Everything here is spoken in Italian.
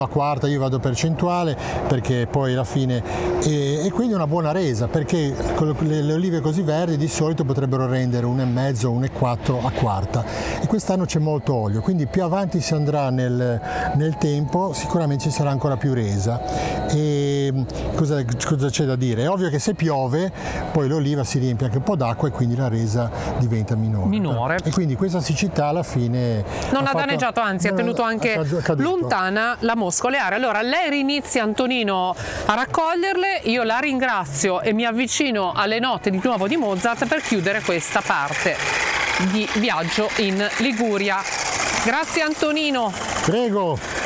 La quarta io vado percentuale perché poi alla fine e quindi una buona resa, perché le olive così verdi di solito potrebbero rendere 1,5 1,4 a quarta e quest'anno c'è molto olio, quindi più avanti si andrà nel tempo sicuramente ci sarà ancora più resa. E cosa c'è da dire? È ovvio che se piove poi l'oliva si riempie anche un po' d'acqua e quindi la resa diventa minore. E quindi questa siccità alla fine non ha danneggiato, anzi ha tenuto anche lontana la mosca oleare. Allora lei rinizia, Antonino, a raccoglierle, io la ringrazio e mi avvicino alle note di nuovo di Mozart per chiudere questa parte di viaggio in Liguria. Grazie Antonino. Prego.